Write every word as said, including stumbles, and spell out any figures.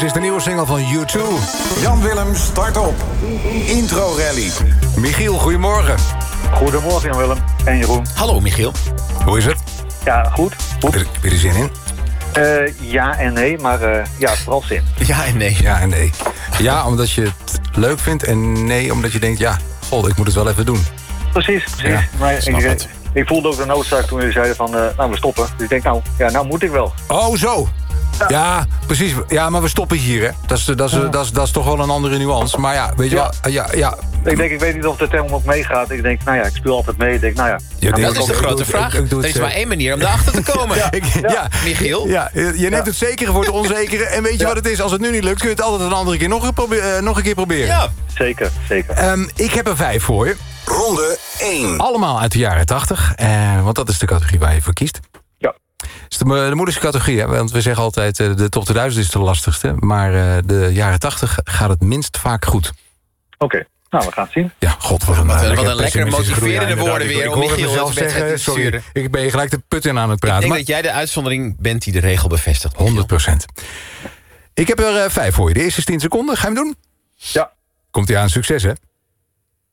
is de nieuwe single van U twee. Jan Willem, start op. Intro Rally. Michiel, goedemorgen. Goedemorgen Jan Willem en Jeroen. Hallo Michiel. Hoe is het? Ja, goed. goed. Heb je er zin in? Uh, ja en nee, maar uh, ja, vooral zin. Ja en nee. Ja en nee. Ja, omdat je het leuk vindt en nee, omdat je denkt... ja, god, ik moet het wel even doen. Precies, precies. Ja, maar snap ik, het. ik voelde ook de noodzaak toen jullie zeiden van... Uh, nou, we stoppen. Dus ik denk, nou, ja, nou moet ik wel. Oh, zo. Ja. ja, precies. Ja, maar we stoppen hier, hè. Dat is, dat, is, ja. dat, is, dat is toch wel een andere nuance. Maar ja, weet je ja. wel... Ja, ja. Ik denk, ik weet niet of de term ook meegaat. Ik denk, nou ja, ik speel altijd mee. Ik denk, nou ja. ja nou, dat is de ik, grote ik, vraag. Ik, ik, ik er is het, maar één manier om erachter te komen. ja. Ik, ja. ja. Michiel? Ja, je neemt ja. het zekere voor het onzekere. En weet je ja. wat het is? Als het nu niet lukt, kun je het altijd een andere keer nog een, probe- uh, nog een keer proberen. Ja. Zeker, zeker. Um, ik heb er vijf voor je. Ronde één. Allemaal uit de jaren tachtig. Uh, want dat is de categorie waar je voor kiest. Ja. Het is de, de moeilijkste categorie, hè? Want we zeggen altijd... Uh, de top tweeduizend is de lastigste. Maar uh, de jaren tachtig gaat het minst vaak goed. Oké. Okay. Nou, we gaan het zien. Ja, god, wat een, wat uh, een, wat een lekker motiverende woorden weer... Ik, ik om hoor Michiel mezelf het zeggen, sorry, sturen. ik ben je gelijk de put in aan het praten. Ik denk maar... dat jij de uitzondering bent die de regel bevestigt. Michiel. honderd procent. Ik heb er uh, vijf voor je. De eerste tien seconden, ga je hem doen? Ja. Komt hij aan, succes, hè?